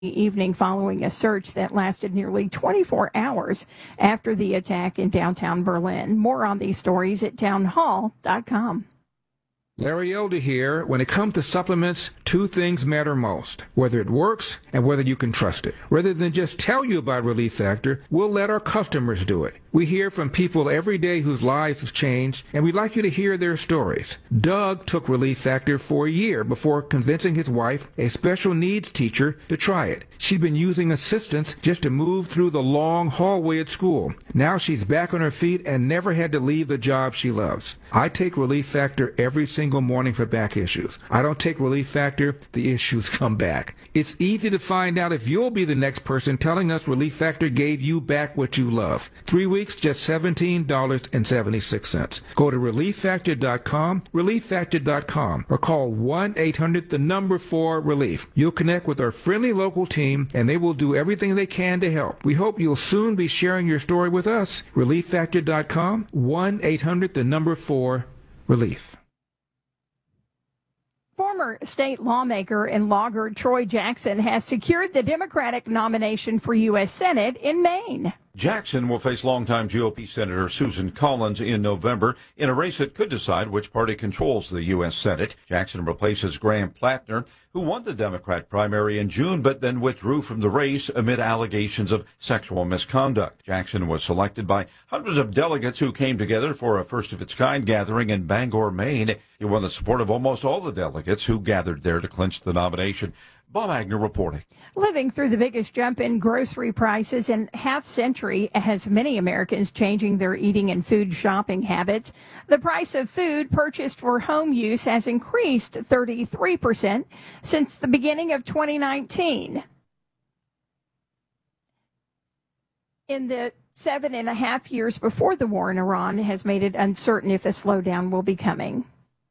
evening following a search that lasted nearly 24 hours after the attack in downtown Berlin. More on these stories at townhall.com. Larry Elder here. When it comes to supplements, two things matter most: whether it works and whether you can trust it. Rather than just tell you about Relief Factor, we'll let our customers do it. We hear from people every day whose lives have changed, and we'd like you to hear their stories. Doug took Relief Factor for a year before convincing his wife, a special needs teacher, to try it. She'd been using assistance just to move through the long hallway at school. Now she's back on her feet and never had to leave the job she loves. I take Relief Factor every single morning for back issues. I don't take Relief Factor, the issues come back. It's easy to find out if you'll be the next person telling us Relief Factor gave you back what you love. 3 weeks, just $17.76. Go to ReliefFactor.com, ReliefFactor.com, or call 1-800-4-RELIEF. You'll connect with our friendly local team, and they will do everything they can to help. We hope you'll soon be sharing your story with us. ReliefFactor.com, 1-800-4-RELIEF. Former state lawmaker and logger Troy Jackson has secured the Democratic nomination for U.S. Senate in Maine. Jackson will face longtime GOP Senator Susan Collins in November in a race that could decide which party controls the U.S. Senate. Jackson replaces Graham Plattner, who won the Democrat primary in June but then withdrew from the race amid allegations of sexual misconduct. Jackson was selected by hundreds of delegates who came together for a first-of-its-kind gathering in Bangor, Maine. He won the support of almost all the delegates who gathered there to clinch the nomination. Bob Agner reporting. Living through the biggest jump in grocery prices in half-century has many Americans changing their eating and food shopping habits. The price of food purchased for home use has increased 33% since the beginning of 2019. In the 7.5 years before the war in Iran has made it uncertain if a slowdown will be coming.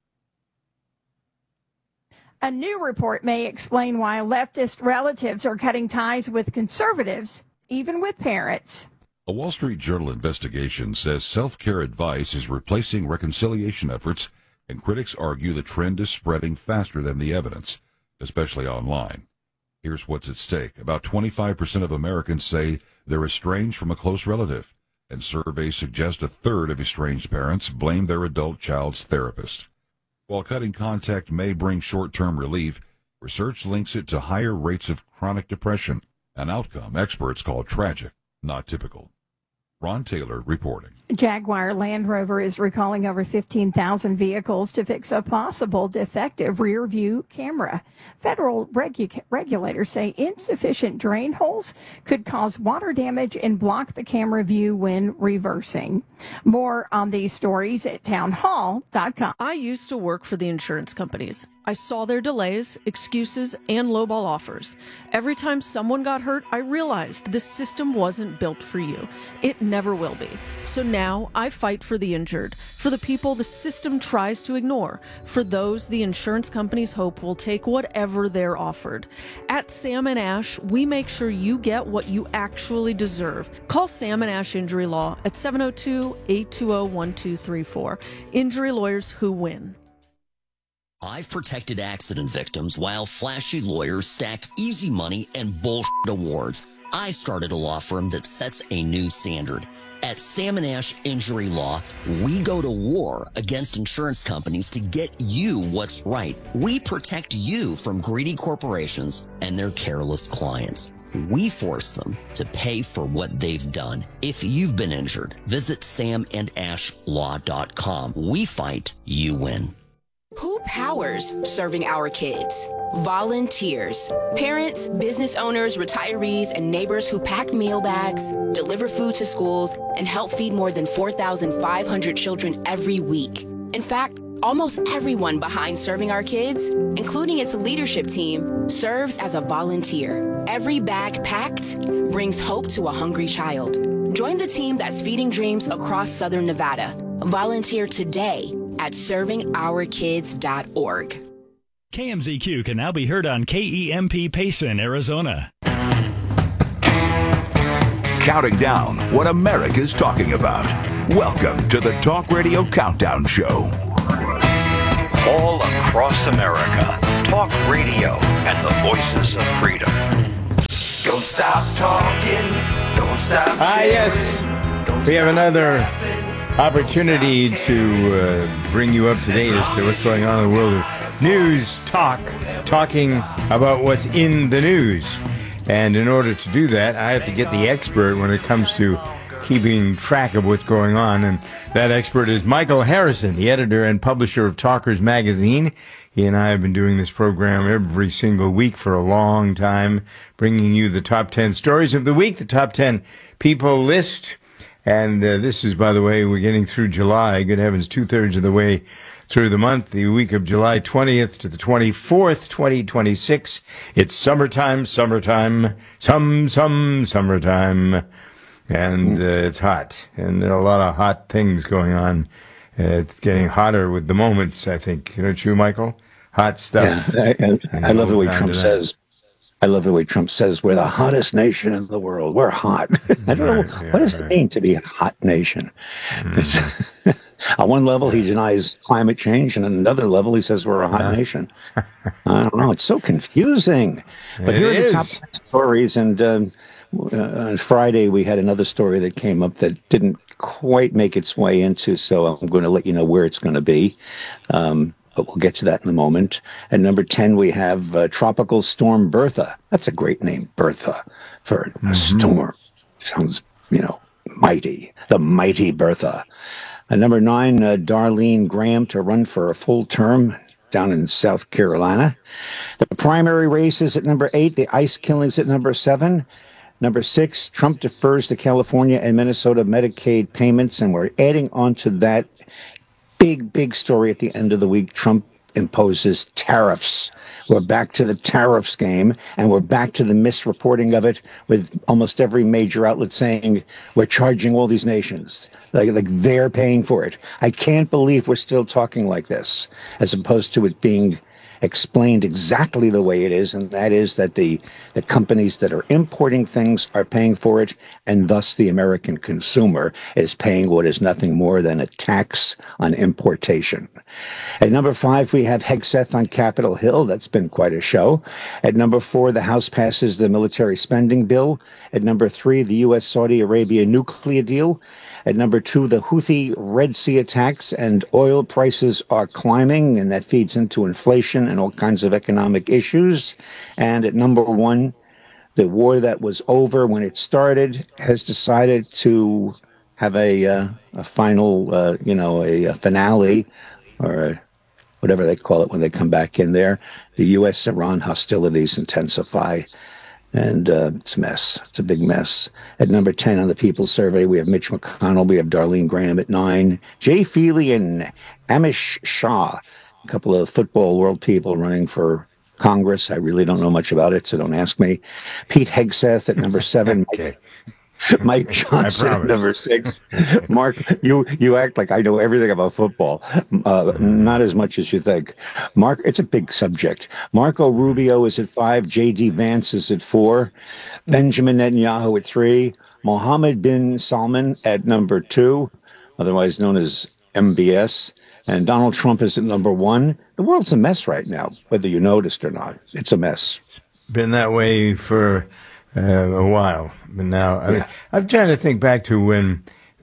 A new report may explain why leftist relatives are cutting ties with conservatives, even with parents. A Wall Street Journal investigation says self-care advice is replacing reconciliation efforts, and critics argue the trend is spreading faster than the evidence, especially online. Here's what's at stake. About 25% of Americans say they're estranged from a close relative, and surveys suggest a third of estranged parents blame their adult child's therapist. While cutting contact may bring short-term relief, research links it to higher rates of chronic depression, an outcome experts call tragic, not typical. Ron Taylor reporting. Jaguar Land Rover is recalling over 15,000 vehicles to fix a possible defective rear-view camera. Federal regulators say insufficient drain holes could cause water damage and block the camera view when reversing. More on these stories at townhall.com. I used to work for the insurance companies. I saw their delays, excuses, and lowball offers. Every time someone got hurt, I realized this system wasn't built for you. It never will be. So now I fight for the injured, for the people the system tries to ignore, for those the insurance companies hope will take whatever they're offered. At Sam & Ash, we make sure you get what you actually deserve. Call Sam & Ash Injury Law at 702-820-1234. Injury lawyers who win. I've protected accident victims while flashy lawyers stack easy money and bullshit awards. I started a law firm that sets a new standard. At Sam & Ash Injury Law, we go to war against insurance companies to get you what's right. We protect you from greedy corporations and their careless clients. We force them to pay for what they've done. If you've been injured, visit samandashlaw.com. We fight, you win. Who powers serving our kids? Volunteers. Parents, business owners, retirees, and neighbors who pack meal bags, deliver food to schools, and help feed more than 4,500 children every week. In fact, almost everyone behind Serving Our Kids, including its leadership team, serves as a volunteer. Every bag packed brings hope to a hungry child. Join the team that's feeding dreams across Southern Nevada. Volunteer today at servingourkids.org. KMZQ can now be heard on KEMP Payson, Arizona. Counting down what America's talking about. Welcome to the Talk Radio Countdown Show. All across America, talk radio and the voices of freedom. stop talking, don't stop yes. We have another opportunity to bring you up to date as to what's going on in the world of news talking about what's in the news. And in order to do that, I have to get the expert when it comes to keeping track of what's going on. And that expert is Michael Harrison, the editor and publisher of Talkers Magazine. He and I have been doing this program every single week for a long time, bringing you the top 10 stories of the week, the top 10 people list. And this is, by the way, we're getting through July. Good heavens, 2/3 of the way through the month, the week of July 20th to the 24th, 2026. It's summertime, summertime. And it's hot. And there are a lot of hot things going on. It's getting hotter with the moments, I think. Don't you, Michael? Hot stuff. Yeah, I love the way Trump says. I love the way Trump says we're the hottest nation in the world. We're hot. I don't know. What does it mean to be a hot nation? On one level, he denies climate change, and on another level, he says we're a hot nation. I don't know. It's so confusing. But here are the top stories. And on Friday, we had another story that came up that didn't quite make its way into, so I'm going to let you know where it's going to be. But we'll get to that in a moment. At number 10, we have Tropical Storm Bertha. That's a great name, Bertha, for a storm. Sounds, mighty. The mighty Bertha. At number 9, Darlene Graham to run for a full term down in South Carolina. The primary races at number 8, the ICE killings at number 7. Number 6, Trump defers to California and Minnesota Medicaid payments, and we're adding on to that big story at the end of the week. Trump imposes tariffs. We're back to the tariffs game, and we're back to the misreporting of it, with almost every major outlet saying we're charging all these nations. Like they're paying for it. I can't believe we're still talking like this, as opposed to it being explained exactly the way it is, and that is that the companies that are importing things are paying for it, and thus the American consumer is paying what is nothing more than a tax on importation. At number 5, we have Hegseth on Capitol Hill. That's been quite a show. At number 4, the House passes the military spending bill. At number 3, the U.S.-Saudi Arabia nuclear deal. At number 2, the Houthi Red Sea attacks, and oil prices are climbing, and that feeds into inflation and all kinds of economic issues. And at number 1, the war that was over when it started has decided to have a final, a finale, or whatever they call it when they come back in there. The U.S.-Iran hostilities intensify. And it's a mess. It's a big mess. At number 10 on the People's Survey, we have Mitch McConnell. We have Darlene Graham at 9. Jay Feely and Amish Shah, a couple of football world people running for Congress. I really don't know much about it, so don't ask me. Pete Hegseth at number 7. Okay. Mike Johnson at number 6. Mark, you act like I know everything about football. Not as much as you think. Mark, it's a big subject. Marco Rubio is at 5. J.D. Vance is at 4. Benjamin Netanyahu at 3. Mohammed bin Salman at number 2, otherwise known as MBS. And Donald Trump is at number 1. The world's a mess right now, whether you noticed or not. It's a mess. It's been that way for a while. But now, I'm trying to think back to when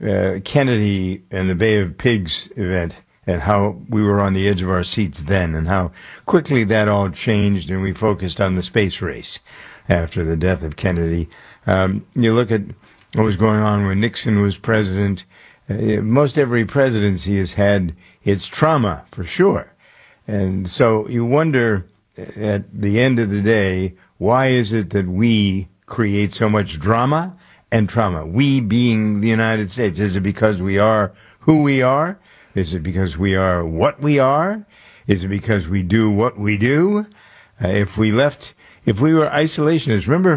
Kennedy and the Bay of Pigs event, and how we were on the edge of our seats then, and how quickly that all changed, and we focused on the space race after the death of Kennedy. You look at what was going on when Nixon was president. Most every presidency has had its trauma, for sure. And so you wonder, at the end of the day, why is it that we create so much drama and trauma? We being the United States. Is it because we are who we are? Is it because we are what we are? Is it because we do what we do? If we were isolationists, remember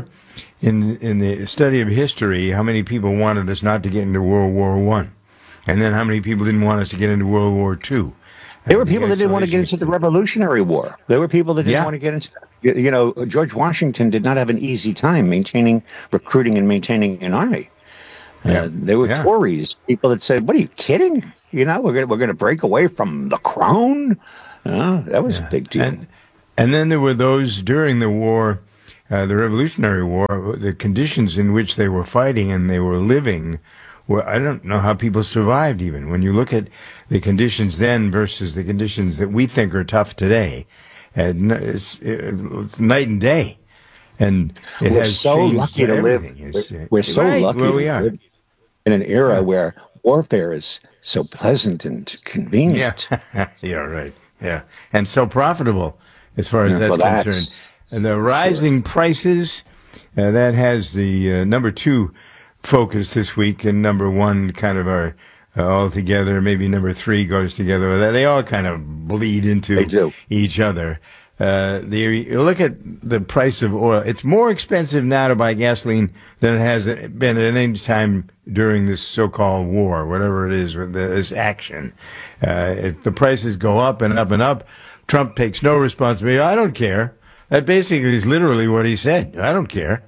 in the study of history, how many people wanted us not to get into World War I? And then how many people didn't want us to get into World War II? There were people that didn't want to get into the Revolutionary War. There were people that didn't want to get into, George Washington did not have an easy time recruiting and maintaining an army. There were Tories, people that said, "What are you kidding? We're going to break away from the crown." That was a big deal. And then there were those during the war the Revolutionary War, the conditions in which they were fighting and they were living, I don't know how people survived even. When you look at the conditions then versus the conditions that we think are tough today, it's night and day. And it we're has so changed lucky to live. We're so lucky where we are. live in an era where warfare is so pleasant and convenient. Yeah, yeah, right. Yeah, and so profitable as far as that's concerned. And the rising prices, that has the number 2 focus this week, and number 1 kind of are all together. Maybe number 3 goes together. They all kind of bleed into each other. You look at the price of oil. It's more expensive now to buy gasoline than it has been at any time during this so-called war, whatever it is, with this action. If the prices go up and up and up, Trump takes no responsibility. I don't care. That basically is literally what he said. I don't care.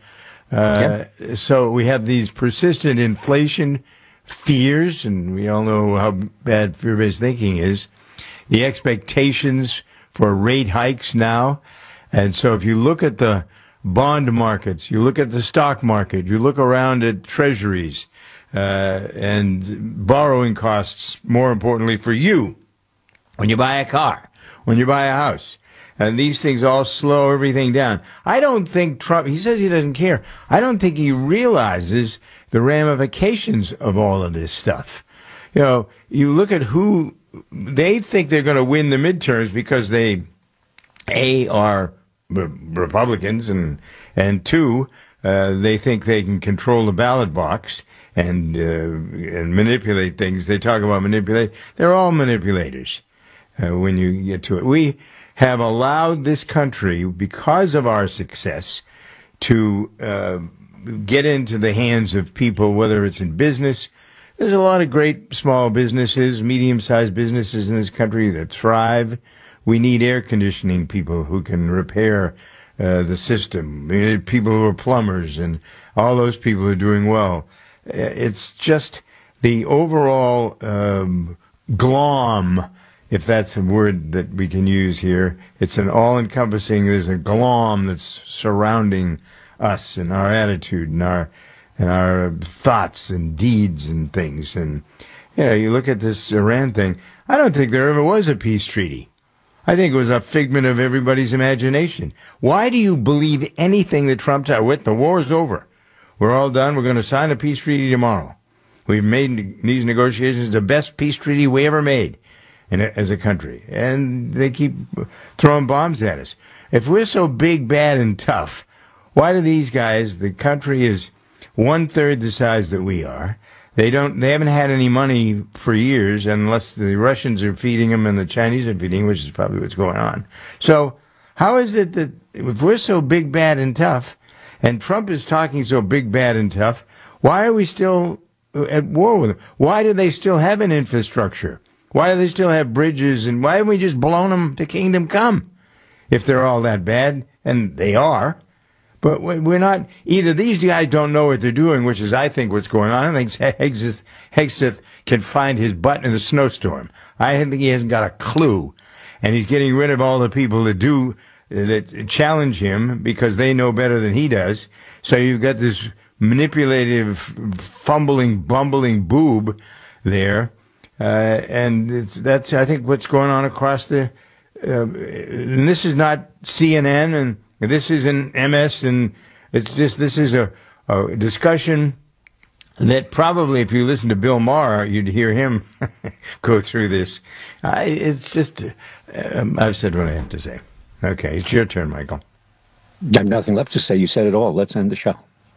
So we have these persistent inflation fears, and we all know how bad fear-based thinking is. The expectations for rate hikes now. And so if you look at the bond markets, you look at the stock market, you look around at treasuries, and borrowing costs, more importantly for you, when you buy a car, when you buy a house. And these things all slow everything down. I don't think Trump, he says he doesn't care. I don't think he realizes the ramifications of all of this stuff. You know, you look at who, they think they're going to win the midterms because they, A, are Republicans, and 2, they think they can control the ballot box and manipulate things. They talk about manipulate. They're all manipulators when you get to it. We have allowed this country, because of our success, to get into the hands of people, whether it's in business. There's a lot of great small businesses, medium-sized businesses in this country that thrive. We need air conditioning people who can repair the system. We need people who are plumbers, and all those people are doing well. It's just the overall glom, if that's a word that we can use here. It's an all-encompassing, there's a glom that's surrounding us and our attitude and our thoughts and deeds and things. And, you know, you look at this Iran thing, I don't think there ever was a peace treaty. I think it was a figment of everybody's imagination. Why do you believe anything that Trump said? The war's over. We're all done. We're going to sign a peace treaty tomorrow. We've made these negotiations the best peace treaty we ever made as a country. And they keep throwing bombs at us. If we're so big, bad, and tough, why do these guys, the country is 1/3 the size that we are. They haven't had any money for years, unless the Russians are feeding them and the Chinese are feeding them, which is probably what's going on. So how is it that if we're so big, bad, and tough, and Trump is talking so big, bad, and tough, why are we still at war with them? Why do they still have an infrastructure? Why do they still have bridges? And why haven't we just blown them to kingdom come if they're all that bad? And they are. But we're not, either these guys don't know what they're doing, which is, I think, what's going on. I think Hegseth can find his butt in a snowstorm. I think he hasn't got a clue. And he's getting rid of all the people that challenge him because they know better than he does. So you've got this manipulative, fumbling, bumbling boob there. And that's, I think, what's going on across the, and this is not CNN, and this is an MS, and it's just, this is a discussion that probably, if you listen to Bill Maher, you'd hear him go through this. It's just, I've said what I have to say. Okay, it's your turn, Michael. I have nothing left to say. You said it all. Let's end the show.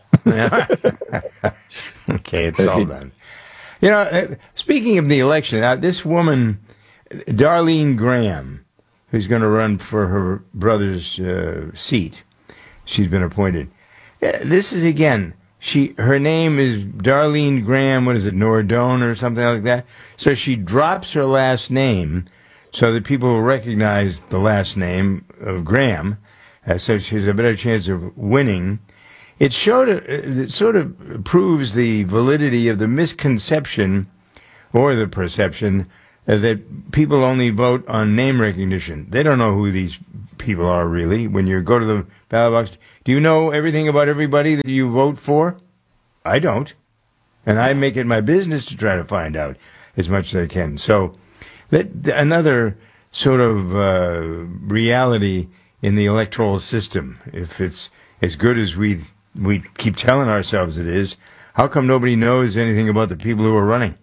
Okay, it's all done. You know, speaking of the election, this woman, Darlene Graham, who's going to run for her brother's seat, she's been appointed. This is, again, her name is Darlene Graham, what is it, Nordone or something like that? So she drops her last name so that people will recognize the last name of Graham, so she has a better chance of winning. It sort of proves the validity of the misconception or the perception that people only vote on name recognition. They don't know who these people are really. When you go to the ballot box, Do you know everything about everybody that you vote for? I don't. And I make it my business to try to find out as much as I can. So another sort of reality in the electoral system, if it's as good as we keep telling ourselves it is, how come nobody knows anything about the people who are running?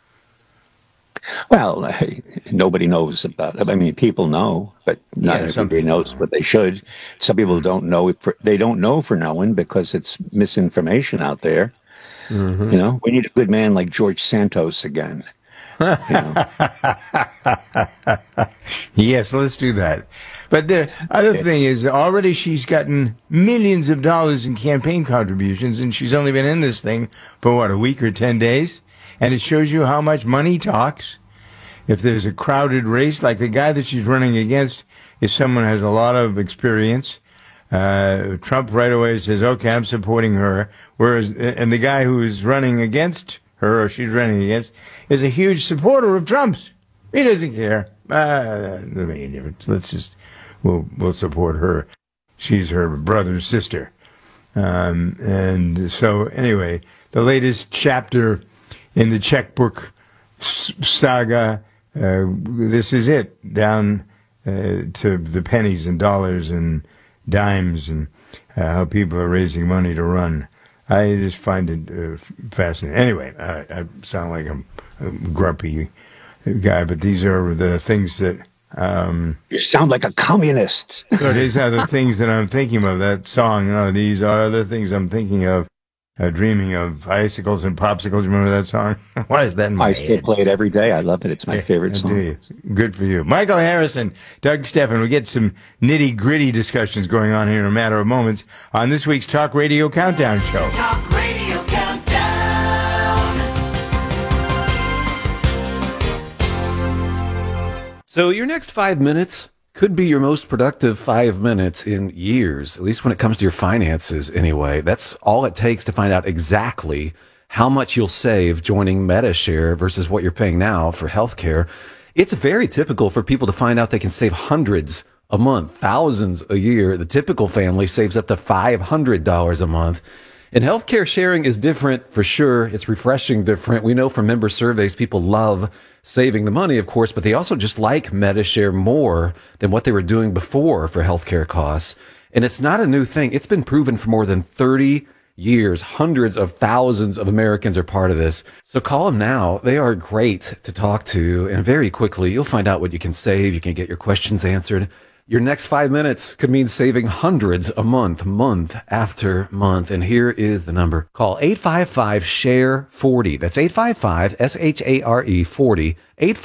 Well, nobody knows about it. I mean, people know, but not everybody knows what they should. Some people don't know. They don't know for knowing because it's misinformation out there. Mm-hmm. You know, we need a good man like George Santos again. You know? Yes, let's do that. But the other thing is, already she's gotten millions of dollars in campaign contributions, and she's only been in this thing for, a week or 10 days? And it shows you how much money talks. If there's a crowded race, like the guy that she's running against is someone who has a lot of experience. Trump right away says, okay, I'm supporting her. And the guy who is running against her, or she's running against, is a huge supporter of Trump's. He doesn't care. We'll support her. She's her brother's sister. And so anyway, the latest chapter in the checkbook saga, this is it, down to the pennies and dollars and dimes and how people are raising money to run. I just find it fascinating. Anyway, I sound like I'm a grumpy guy, but these are the things that... you sound like a communist. So these are the things that I'm thinking of, that song. These are the things I'm thinking of. Dreaming of icicles and popsicles. Remember that song? Why is that in my head? I still play it every day. I love it. It's my favorite song. Good for you. Michael Harrison, Doug Stephan. We'll get some nitty-gritty discussions going on here in a matter of moments on this week's Talk Radio Countdown Show. Talk Radio Countdown. So your next 5 minutes could be your most productive 5 minutes in years, at least when it comes to your finances anyway. That's all it takes to find out exactly how much you'll save joining Medi-Share versus what you're paying now for healthcare. It's very typical for people to find out they can save hundreds a month, thousands a year. The typical family saves up to $500 a month. And healthcare sharing is different for sure. It's refreshing different. We know from member surveys, people love saving the money, of course, but they also just like Medi-Share more than what they were doing before for healthcare costs. And it's not a new thing. It's been proven for more than 30 years. Hundreds of thousands of Americans are part of this. So call them now. They are great to talk to. And very quickly, you'll find out what you can save. You can get your questions answered. Your next 5 minutes could mean saving hundreds a month, month after month. And here is the number. Call 855-SHARE-40. That's 855-SHARE 40.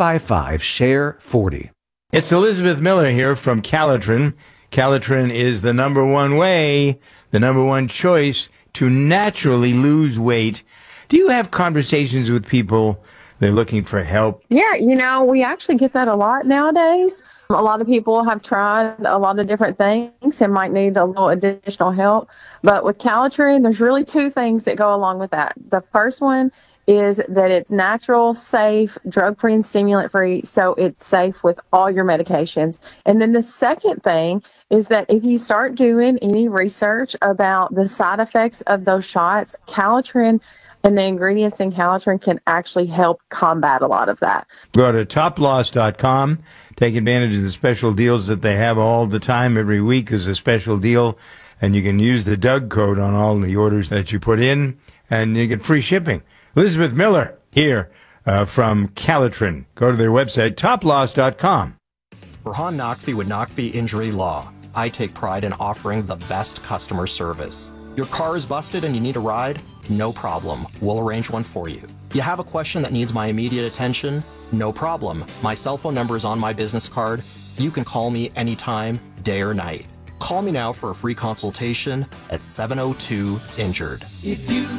855-SHARE-40. It's Elizabeth Miller here from Calitrin. Calitrin is the number one way, the number one choice to naturally lose weight. Do you have conversations with people? They're looking for help. Yeah, we actually get that a lot nowadays. A lot of people have tried a lot of different things and might need a little additional help. But with Calitrin, there's really two things that go along with that. The first one is that it's natural, safe, drug-free, and stimulant-free, so it's safe with all your medications. And then the second thing is that if you start doing any research about the side effects of those shots, Calitrin and the ingredients in Calitrin can actually help combat a lot of that. Go to toploss.com. Take advantage of the special deals that they have all the time. Every week there's a special deal, and you can use the Doug code on all the orders that you put in, and you get free shipping. Elizabeth Miller here from Calitrin. Go to their website, toploss.com. Rahan Naqvi with Naqvi Injury Law. I take pride in offering the best customer service. Your car is busted and you need a ride? No problem. We'll arrange one for you. You have a question that needs my immediate attention? No problem. My cell phone number is on my business card. You can call me anytime, day or night. Call me now for a free consultation at 702-INJURED. If you